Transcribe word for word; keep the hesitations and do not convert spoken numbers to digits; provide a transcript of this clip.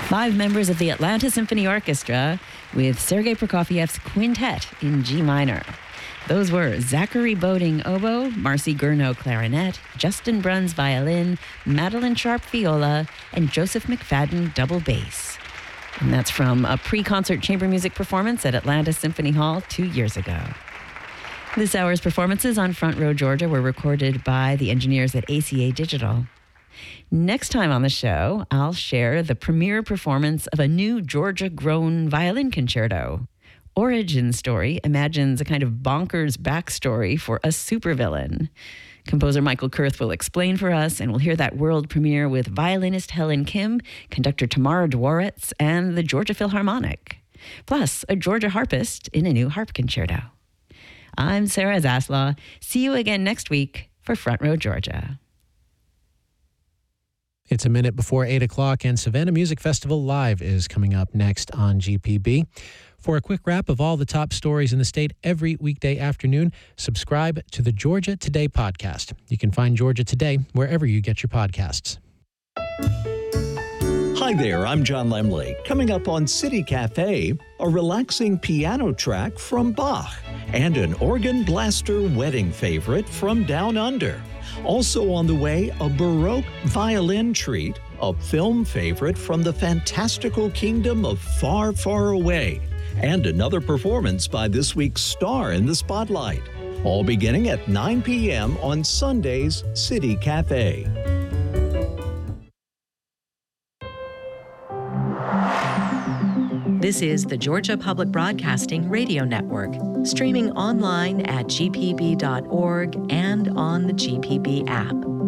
Five members of the Atlanta Symphony Orchestra with Sergei Prokofiev's quintet in G minor. Those were Zachary Boding oboe, Marcy Gurno clarinet, Justin Bruns violin, Madeline Sharp viola, and Joseph McFadden double bass. And that's from a pre-concert chamber music performance at Atlanta Symphony Hall two years ago. This hour's performances on Front Row Georgia were recorded by the engineers at A C A Digital. Next time on the show, I'll share the premiere performance of a new Georgia-grown violin concerto. Origin Story imagines a kind of bonkers backstory for a supervillain. Composer Michael Kurth will explain for us, and we'll hear that world premiere with violinist Helen Kim, conductor Tamara Dworetz, and the Georgia Philharmonic. Plus, a Georgia harpist in a new harp concerto. I'm Sarah Zaslaw. See you again next week for Front Row Georgia. It's a minute before eight o'clock, and Savannah Music Festival Live is coming up next on G P B. For a quick wrap of all the top stories in the state every weekday afternoon, subscribe to the Georgia Today podcast. You can find Georgia Today wherever you get your podcasts. Hi there, I'm John Lemley. Coming up on City Cafe, a relaxing piano track from Bach and an organ blaster wedding favorite from Down Under. Also on the way, a Baroque violin treat, a film favorite from the fantastical kingdom of Far, Far Away, and another performance by this week's star in the spotlight. All beginning at nine p.m. on Sunday's City Cafe. This is the Georgia Public Broadcasting Radio Network, streaming online at g p b dot org and on the G P B app.